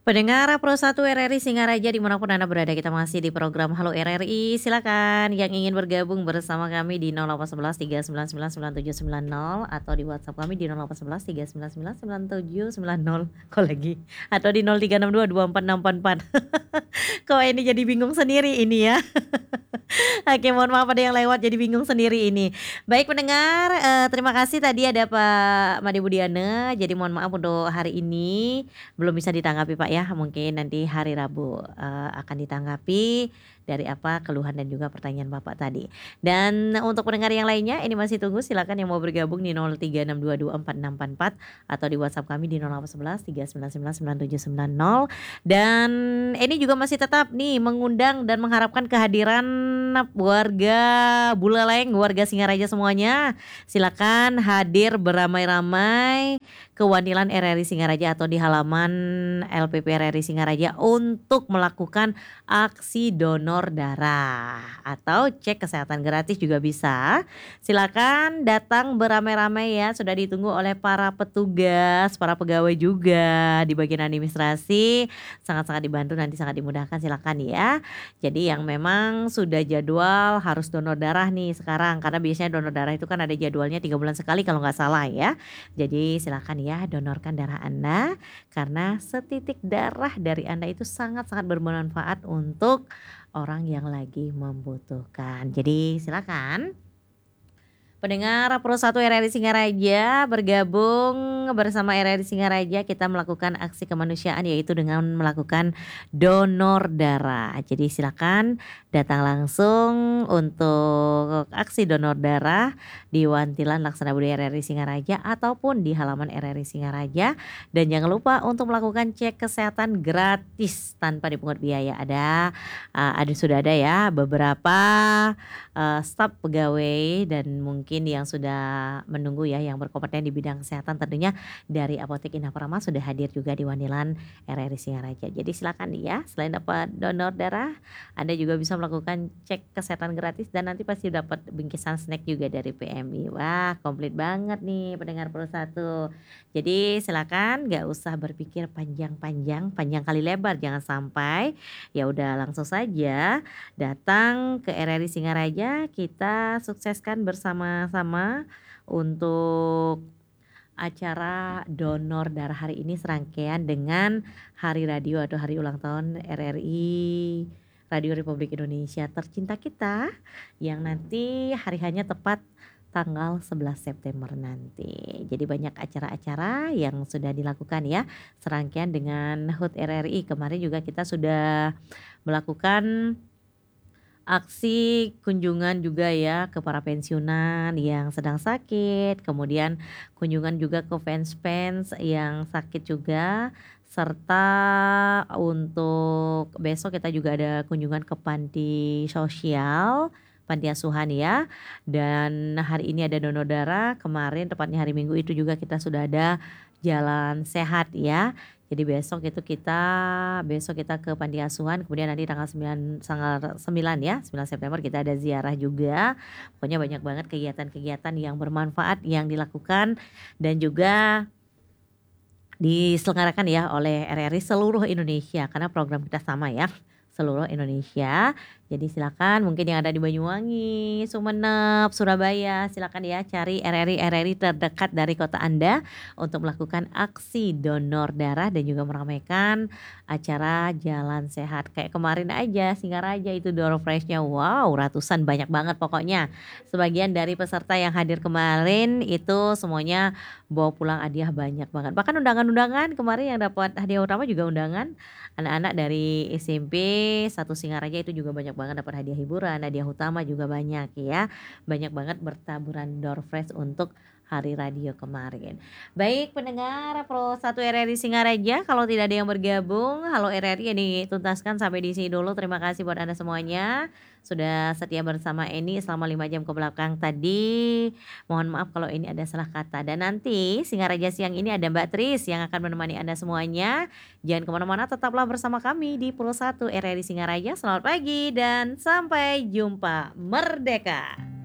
Pendengar Pro 1 RRI Singaraja dimanapun Anda berada, kita masih di program Halo RRI. Silakan yang ingin bergabung bersama kami di 0811 399 9790 atau di WhatsApp kami di 0811 399 9790 kok lagi atau di 0362 24644. Kok ini jadi bingung sendiri ini ya. Oke, mohon maaf ada yang lewat jadi bingung sendiri ini. Baik pendengar, terima kasih tadi ada Pak Made Budiana. Jadi mohon maaf untuk hari ini belum bisa ditanggapi Pak ya, mungkin nanti hari Rabu, akan ditanggapi dari apa keluhan dan juga pertanyaan Bapak tadi. Dan untuk pendengar yang lainnya ini masih tunggu silakan yang mau bergabung di 0362246644 atau di WhatsApp kami di 0811 399 9790. Dan ini juga masih tetap nih mengundang dan mengharapkan kehadiran warga Buleleng, warga Singaraja semuanya. Silakan hadir beramai-ramai ke Wanilan RRI Singaraja atau di halaman LPP RRI Singaraja untuk melakukan aksi donor darah atau cek kesehatan gratis juga bisa. Silakan datang beramai-ramai ya, sudah ditunggu oleh para petugas, para pegawai juga di bagian administrasi. Sangat-sangat dibantu, nanti sangat dimudahkan, silakan ya. Jadi yang memang sudah jadwal harus donor darah nih sekarang, karena biasanya donor darah itu kan ada jadwalnya 3 bulan sekali kalau nggak salah ya. Jadi silakan ya donorkan darah Anda, karena setitik darah dari Anda itu sangat-sangat bermanfaat untuk orang yang lagi membutuhkan. Jadi silakan pendengar Pro 1 RRI Singaraja bergabung bersama RRI Singaraja, kita melakukan aksi kemanusiaan yaitu dengan melakukan donor darah. Jadi silakan datang langsung untuk aksi donor darah di Wantilan Laksana Budi RRI Singaraja ataupun di halaman RRI Singaraja. Dan jangan lupa untuk melakukan cek kesehatan gratis tanpa dipungut biaya. Sudah ada ya beberapa staf pegawai dan mungkin yang sudah menunggu ya yang berkompeten di bidang kesehatan tentunya dari Apotek Indah Parama sudah hadir juga di Wanilan RRI Singaraja. Jadi silakan ya, selain dapat donor darah, Anda juga bisa melakukan cek kesehatan gratis dan nanti pasti dapat bingkisan snack juga dari PMI. Wah, komplit banget nih pendengar Pro 1. Jadi silakan nggak usah berpikir panjang-panjang, panjang kali lebar, jangan sampai. Ya udah langsung saja datang ke RRI Singaraja, kita sukseskan bersama-sama untuk acara donor darah hari ini serangkaian dengan Hari Radio atau Hari Ulang Tahun RRI Radio Republik Indonesia tercinta kita yang nanti hari hanya tepat tanggal 11 September nanti. Jadi banyak acara-acara yang sudah dilakukan ya serangkaian dengan HUT RRI. Kemarin juga kita sudah melakukan aksi kunjungan juga ya ke para pensiunan yang sedang sakit, kemudian kunjungan juga ke fans-fans yang sakit juga, serta untuk besok kita juga ada kunjungan ke panti sosial, panti asuhan ya. Dan hari ini ada donor darah, kemarin tepatnya hari Minggu itu juga kita sudah ada jalan sehat ya. Jadi besok kita ke panti asuhan, kemudian nanti tanggal 9 ya, 9 September kita ada ziarah juga. Pokoknya banyak banget kegiatan-kegiatan yang bermanfaat yang dilakukan dan juga diselenggarakan ya oleh RRI seluruh Indonesia karena program kita sama ya, seluruh Indonesia. Jadi silakan mungkin yang ada di Banyuwangi, Sumeneb, Surabaya, silakan ya cari RRI terdekat dari kota Anda untuk melakukan aksi donor darah dan juga meramaikan acara jalan sehat. Kayak kemarin aja Singaraja itu door prize-nya wow ratusan, banyak banget pokoknya. Sebagian dari peserta yang hadir kemarin itu semuanya bawa pulang hadiah banyak banget. Bahkan undangan-undangan kemarin yang dapat hadiah utama juga undangan anak-anak dari SMP 1 Singaraja itu juga banyak banget dapat hadiah hiburan, hadiah utama juga banyak ya. Banyak banget bertaburan door prize untuk Hari Radio kemarin. Baik pendengar Pro 1 RRI Singaraja, kalau tidak ada yang bergabung, halo RRI ini tuntaskan sampai di sini dulu. Terima kasih buat Anda semuanya sudah setia bersama Eni selama 5 jam ke belakang tadi. Mohon maaf kalau ini ada salah kata. Dan nanti Singaraja siang ini ada Mbak Tris yang akan menemani Anda semuanya. Jangan kemana-mana, tetaplah bersama kami di Pro 1 RRI Singaraja. Selamat pagi dan sampai jumpa. Merdeka!